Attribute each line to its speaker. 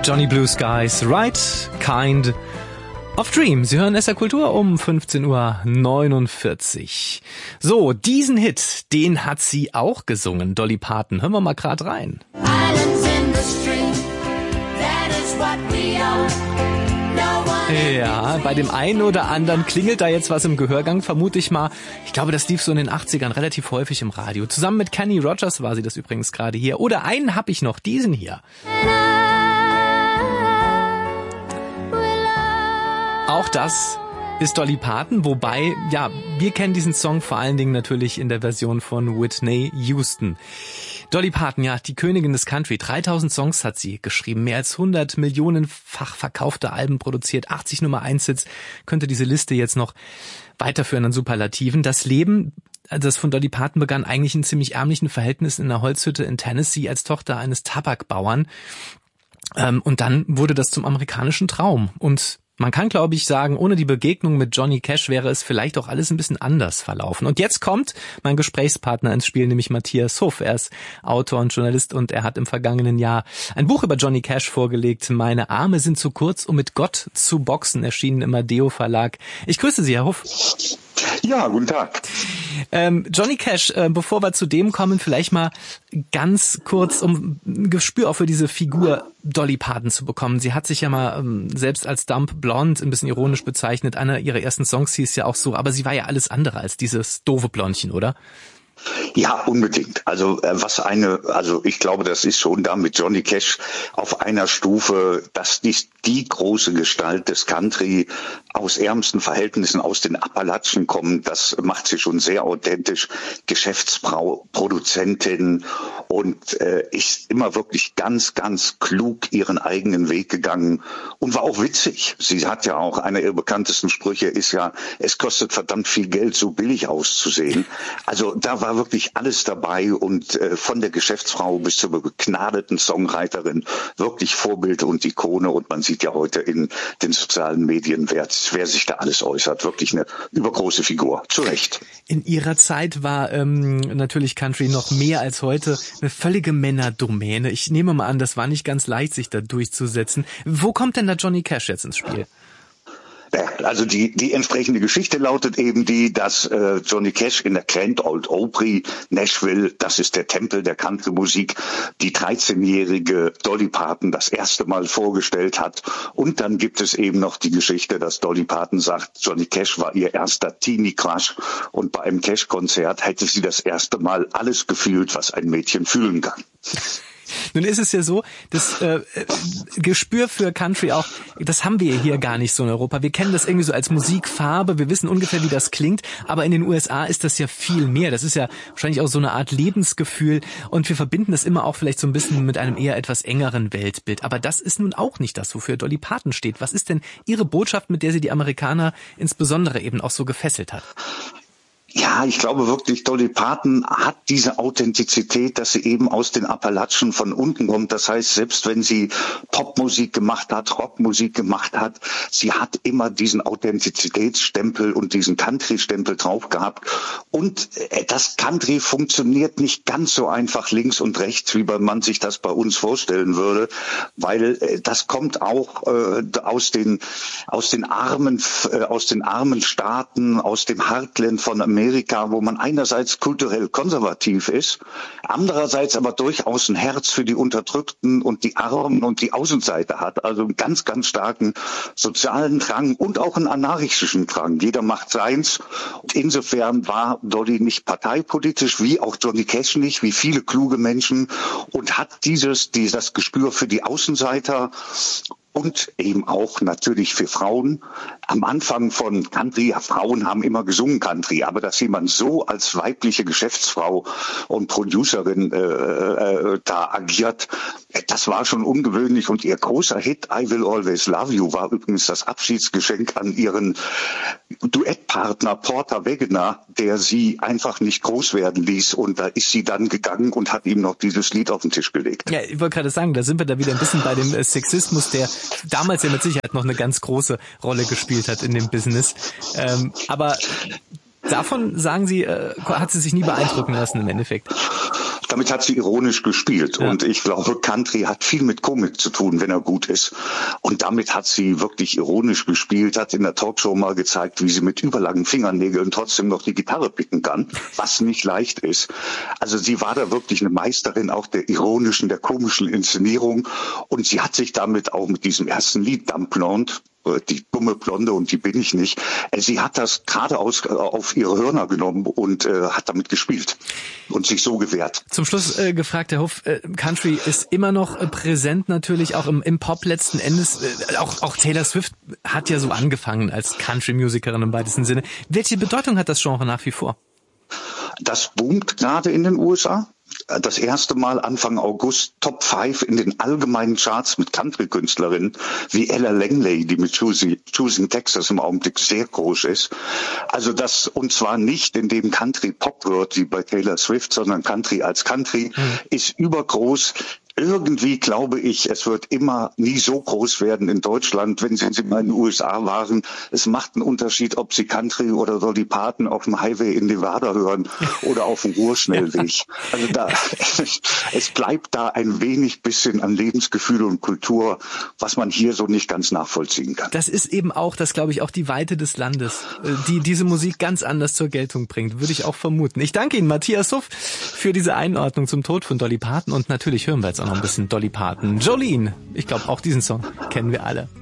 Speaker 1: Johnny Blue Skies, Right Kind of Dream. Sie hören SR Kultur um 15:49 Uhr. So, diesen Hit, den hat sie auch gesungen, Dolly Parton. Hören wir mal grad rein. Ja, bei dem einen oder anderen klingelt da jetzt was im Gehörgang, vermute ich mal. Ich glaube, das lief so in den 80ern relativ häufig im Radio. Zusammen mit Kenny Rogers war sie das übrigens gerade hier. Oder einen hab ich noch, diesen hier. Auch das ist Dolly Parton, wobei, ja, wir kennen diesen Song vor allen Dingen natürlich in der Version von Whitney Houston. Dolly Parton, ja, die Königin des Country. 3000 Songs hat sie geschrieben, mehr als 100 Millionenfach verkaufte Alben produziert, 80 Nummer-1-Hits. Könnte diese Liste jetzt noch weiterführen an Superlativen. Das Leben, das von Dolly Parton begann, eigentlich in ziemlich ärmlichen Verhältnissen in einer Holzhütte in Tennessee als Tochter eines Tabakbauern. Und dann wurde das zum amerikanischen Traum. Und man kann, glaube ich, sagen, ohne die Begegnung mit Johnny Cash wäre es vielleicht auch alles ein bisschen anders verlaufen. Und jetzt kommt mein Gesprächspartner ins Spiel, nämlich Matthias Huff. Er ist Autor und Journalist und er hat im vergangenen Jahr ein Buch über Johnny Cash vorgelegt. Meine Arme sind zu kurz, um mit Gott zu boxen, erschienen im Adeo Verlag. Ich grüße Sie, Herr Huff.
Speaker 2: Ja, guten Tag.
Speaker 1: Johnny Cash, bevor wir zu dem kommen, vielleicht mal ganz kurz, um ein Gespür auch für diese Figur Dolly Parton zu bekommen. Sie hat sich ja mal selbst als Dumb Blonde ein bisschen ironisch bezeichnet. Einer ihrer ersten Songs hieß ja auch so, aber sie war ja alles andere als dieses doofe Blondchen, oder?
Speaker 2: Ja, unbedingt. Also ich glaube, das ist schon da mit Johnny Cash auf einer Stufe, das ist die große Gestalt des Country, aus ärmsten Verhältnissen, aus den Appalachen kommen. Das macht sie schon sehr authentisch. Geschäftsfrau, Produzentin und ist immer wirklich ganz, ganz klug ihren eigenen Weg gegangen und war auch witzig. Sie hat ja auch, einer ihrer bekanntesten Sprüche ist ja, es kostet verdammt viel Geld, so billig auszusehen. Also da war wirklich alles dabei und von der Geschäftsfrau bis zur begnadeten Songwriterin wirklich Vorbild und Ikone, und man sieht ja heute in den sozialen Medien, wer sich da alles äußert. Wirklich eine übergroße Figur, zu Recht.
Speaker 1: In ihrer Zeit war natürlich Country noch mehr als heute eine völlige Männerdomäne. Ich nehme mal an, das war nicht ganz leicht, sich da durchzusetzen. Wo kommt denn da Johnny Cash jetzt ins Spiel?
Speaker 2: Also die entsprechende Geschichte lautet eben dass Johnny Cash in der Grand Ole Opry, Nashville, das ist der Tempel der Country-Musik, die 13-jährige Dolly Parton das erste Mal vorgestellt hat. Und dann gibt es eben noch die Geschichte, dass Dolly Parton sagt, Johnny Cash war ihr erster Teenie-Crush und bei einem Cash-Konzert hätte sie das erste Mal alles gefühlt, was ein Mädchen fühlen kann.
Speaker 1: Nun ist es ja so, das Gespür für Country auch, das haben wir hier gar nicht so in Europa. Wir kennen das irgendwie so als Musikfarbe, wir wissen ungefähr, wie das klingt, aber in den USA ist das ja viel mehr. Das ist ja wahrscheinlich auch so eine Art Lebensgefühl und wir verbinden das immer auch vielleicht so ein bisschen mit einem eher etwas engeren Weltbild. Aber das ist nun auch nicht das, wofür Dolly Parton steht. Was ist denn Ihre Botschaft, mit der sie die Amerikaner insbesondere eben auch so gefesselt hat?
Speaker 2: Ja, ich glaube wirklich, Dolly Parton hat diese Authentizität, dass sie eben aus den Appalachen von unten kommt. Das heißt, selbst wenn sie Popmusik gemacht hat, Rockmusik gemacht hat, sie hat immer diesen Authentizitätsstempel und diesen Country-Stempel drauf gehabt. Und das Country funktioniert nicht ganz so einfach links und rechts, wie man sich das bei uns vorstellen würde, weil das kommt auch aus den armen Staaten, aus dem Heartland von Amerika, wo man einerseits kulturell konservativ ist, andererseits aber durchaus ein Herz für die Unterdrückten und die Armen und die Außenseiter hat. Also einen ganz, ganz starken sozialen Drang und auch einen anarchischen Drang. Jeder macht seins. Und insofern war Dolly nicht parteipolitisch, wie auch Johnny Cash nicht, wie viele kluge Menschen, und hat das Gespür für die Außenseiter und eben auch natürlich für Frauen. Am Anfang von Country, ja, Frauen haben immer gesungen Country, aber dass jemand so als weibliche Geschäftsfrau und Producerin da agiert, das war schon ungewöhnlich. Und ihr großer Hit I Will Always Love You war übrigens das Abschiedsgeschenk an ihren Duettpartner Porter Wagoner, der sie einfach nicht groß werden ließ. Und da ist sie dann gegangen und hat ihm noch dieses Lied auf den Tisch gelegt.
Speaker 1: Ja, ich wollte gerade sagen, da sind wir da wieder ein bisschen bei dem Sexismus, der damals ja mit Sicherheit noch eine ganz große Rolle gespielt hat in dem Business. Aber davon, sagen Sie, hat sie sich nie beeindrucken lassen im Endeffekt?
Speaker 2: Damit hat sie ironisch gespielt. Ja. Und ich glaube, Country hat viel mit Komik zu tun, wenn er gut ist. Und damit hat sie wirklich ironisch gespielt, hat in der Talkshow mal gezeigt, wie sie mit überlangen Fingernägeln trotzdem noch die Gitarre picken kann, was nicht leicht ist. Also sie war da wirklich eine Meisterin auch der ironischen, der komischen Inszenierung. Und sie hat sich damit auch mit diesem ersten Lied, Dumb Blonde, die dumme Blonde und die bin ich nicht. Sie hat das geradeaus auf ihre Hörner genommen und hat damit gespielt und sich so gewehrt.
Speaker 1: Zum Schluss gefragt, Herr Huff, Country ist immer noch präsent natürlich, auch im Pop letzten Endes. Auch Taylor Swift hat ja so angefangen als Country-Musikerin im weitesten Sinne. Welche Bedeutung hat das Genre nach wie vor?
Speaker 2: Das boomt gerade in den USA. Das erste Mal Anfang August Top 5 in den allgemeinen Charts mit Country-Künstlerinnen wie Ella Langley, die mit Choosing Texas im Augenblick sehr groß ist. Also das, und zwar nicht in dem Country Pop wird wie bei Taylor Swift, sondern Country als Country ist übergroß. Irgendwie glaube ich, es wird immer nie so groß werden in Deutschland, wenn Sie mal in den USA waren. Es macht einen Unterschied, ob Sie Country oder Dolly Parton auf dem Highway in Nevada hören oder auf dem Ruhrschnellweg. Also es bleibt da ein wenig bisschen an Lebensgefühl und Kultur, was man hier so nicht ganz nachvollziehen kann.
Speaker 1: Das ist eben auch, das glaube ich, auch die Weite des Landes, die diese Musik ganz anders zur Geltung bringt, würde ich auch vermuten. Ich danke Ihnen, Matthias Huff, für diese Einordnung zum Tod von Dolly Parton und natürlich hören wir jetzt auch noch ein bisschen Dolly Parton. Jolene, ich glaube auch diesen Song kennen wir alle.